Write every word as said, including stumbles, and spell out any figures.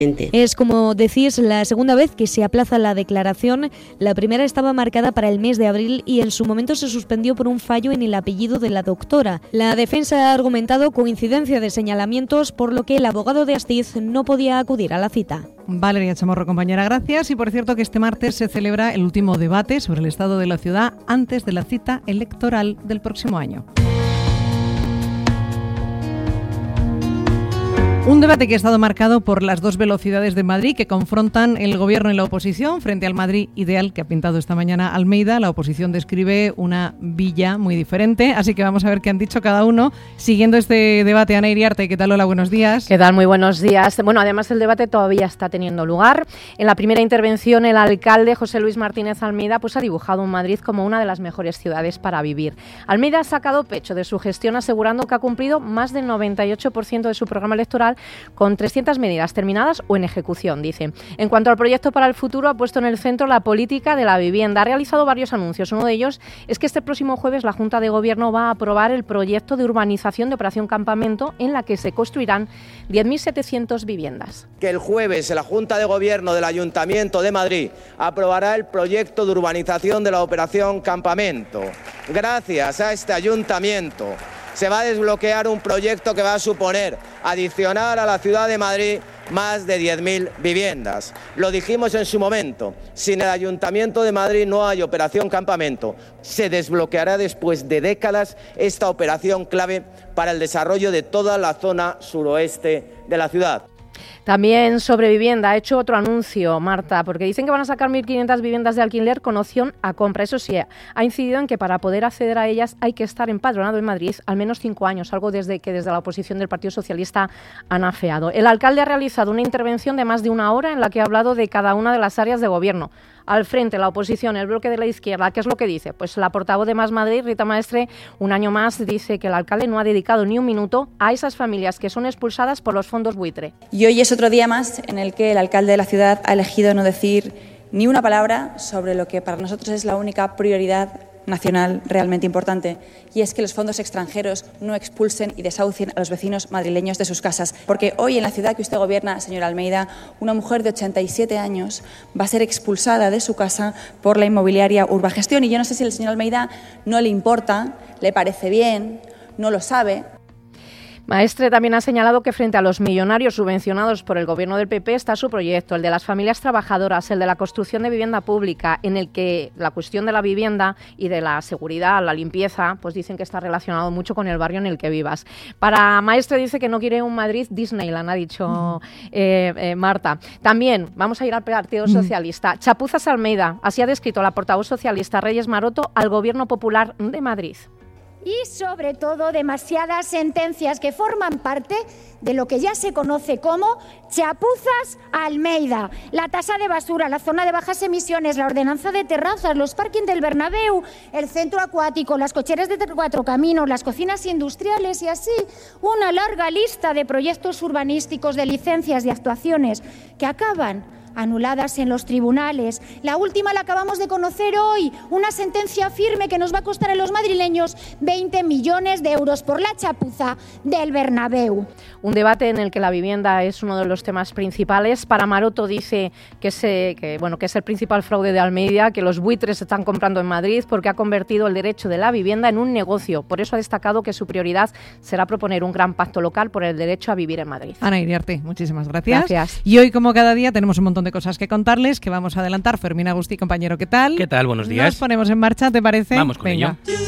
Es, como decís, la segunda vez que se aplaza la declaración. La primera estaba marcada para el mes de abril y en su momento se suspendió por un fallo en el apellido de la doctora. La defensa ha argumentado coincidencia de señalamientos, por lo que el abogado de Astiz no podía acudir a la cita. Valeria Chamorro, compañera, gracias. Y por cierto que este martes se celebra el último debate sobre el estado de la ciudad antes de la cita electoral del próximo año. Un debate que ha estado marcado por las dos velocidades de Madrid que confrontan el gobierno y la oposición frente al Madrid ideal que ha pintado esta mañana Almeida. La oposición describe una villa muy diferente, así que vamos a ver qué han dicho cada uno. Siguiendo este debate, Ana Iriarte, ¿qué tal? Hola, buenos días. ¿Qué tal? Muy buenos días. Bueno, además el debate todavía está teniendo lugar. En la primera intervención, el alcalde José Luis Martínez Almeida pues, ha dibujado un Madrid como una de las mejores ciudades para vivir. Almeida ha sacado pecho de su gestión asegurando que ha cumplido más del noventa y ocho por ciento de su programa electoral con trescientas medidas terminadas o en ejecución, dice. En cuanto al proyecto para el futuro, ha puesto en el centro la política de la vivienda. Ha realizado varios anuncios. Uno de ellos es que este próximo jueves la Junta de Gobierno va a aprobar el proyecto de urbanización de Operación Campamento, en la que se construirán diez mil setecientas viviendas. Que el jueves la Junta de Gobierno del Ayuntamiento de Madrid aprobará el proyecto de urbanización de la Operación Campamento. Gracias a este ayuntamiento se va a desbloquear un proyecto que va a suponer adicionar a la ciudad de Madrid más de diez mil viviendas. Lo dijimos en su momento, sin el Ayuntamiento de Madrid no hay Operación Campamento. Se desbloqueará después de décadas esta operación clave para el desarrollo de toda la zona suroeste de la ciudad. También sobre vivienda ha hecho otro anuncio, Marta, porque dicen que van a sacar mil quinientas viviendas de alquiler con opción a compra. Eso sí, ha incidido en que para poder acceder a ellas hay que estar empadronado en Madrid al menos cinco años, algo desde que desde la oposición del Partido Socialista han afeado. El alcalde ha realizado una intervención de más de una hora en la que ha hablado de cada una de las áreas de gobierno. Al frente, la oposición, el bloque de la izquierda, ¿qué es lo que dice? Pues la portavoz de Más Madrid, Rita Maestre, un año más dice que el alcalde no ha dedicado ni un minuto a esas familias que son expulsadas por los fondos buitre. Y hoy es otro día más en el que el alcalde de la ciudad ha elegido no decir ni una palabra sobre lo que para nosotros es la única prioridad nacional realmente importante, y es que los fondos extranjeros no expulsen y desahucien a los vecinos madrileños de sus casas. Porque hoy en la ciudad que usted gobierna, señora Almeida, una mujer de ochenta y siete años va a ser expulsada de su casa por la inmobiliaria Urbagestión. Y yo no sé si al señor Almeida no le importa, le parece bien, no lo sabe. Maestre también ha señalado que frente a los millonarios subvencionados por el gobierno del P P está su proyecto, el de las familias trabajadoras, el de la construcción de vivienda pública, en el que la cuestión de la vivienda y de la seguridad, la limpieza, pues dicen que está relacionado mucho con el barrio en el que vivas. Para Maestre dice que no quiere un Madrid Disneyland, ha dicho eh, eh, Marta. También vamos a ir al Partido Socialista. Chapuzas Almeida, así ha descrito la portavoz socialista Reyes Maroto al Gobierno Popular de Madrid. Y sobre todo demasiadas sentencias que forman parte de lo que ya se conoce como chapuzas Almeida. La tasa de basura, la zona de bajas emisiones, la ordenanza de terrazas, los parkings del Bernabéu, el centro acuático, las cocheras de cuatro caminos, las cocinas industriales y así una larga lista de proyectos urbanísticos, de licencias y actuaciones que acaban anuladas en los tribunales. La última la acabamos de conocer hoy, una sentencia firme que nos va a costar a los madrileños veinte millones de euros por la chapuza del Bernabéu. Un debate en el que la vivienda es uno de los temas principales. Para Maroto dice que, se, que, bueno, que es el principal fraude de Almeida, que los buitres se están comprando en Madrid porque ha convertido el derecho de la vivienda en un negocio. Por eso ha destacado que su prioridad será proponer un gran pacto local por el derecho a vivir en Madrid. Ana Iriarte, muchísimas gracias. Gracias. Y hoy, como cada día, tenemos un montón de cosas que contarles, que vamos a adelantar. Fermín Agustí, compañero, ¿qué tal? ¿Qué tal? Buenos días. Nos ponemos en marcha, ¿te parece? Vamos con Venga. ello.